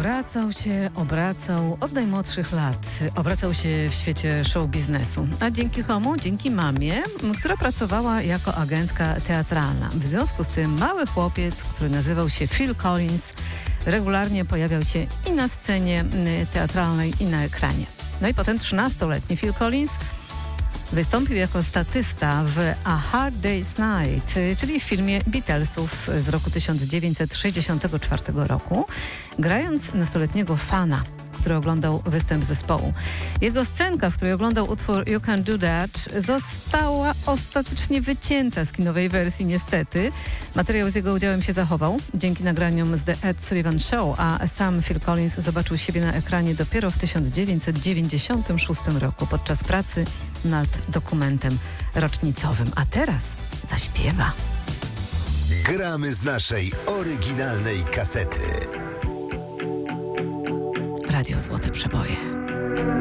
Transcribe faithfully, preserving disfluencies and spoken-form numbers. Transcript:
Obracał się, obracał od najmłodszych lat. Obracał się w świecie show biznesu. A dzięki komu? Dzięki mamie, która pracowała jako agentka teatralna. W związku z tym mały chłopiec, który nazywał się Phil Collins, regularnie pojawiał się i na scenie teatralnej, i na ekranie. No i potem trzynastoletni Phil Collins wystąpił jako statysta w A Hard Day's Night, czyli w filmie Beatlesów z roku tysiąc dziewięćset sześćdziesiątego czwartego roku, grając nastoletniego fana, który oglądał występ zespołu. Jego scenka, w której oglądał utwór You Can Do That, została ostatecznie wycięta z kinowej wersji niestety. Materiał z jego udziałem się zachował dzięki nagraniom z The Ed Sullivan Show, a sam Phil Collins zobaczył siebie na ekranie dopiero w tysiąc dziewięćset dziewięćdziesiątym szóstym roku podczas pracy nad dokumentem rocznicowym. A teraz zaśpiewa. Gramy z naszej oryginalnej kasety. Radio Złote Przeboje.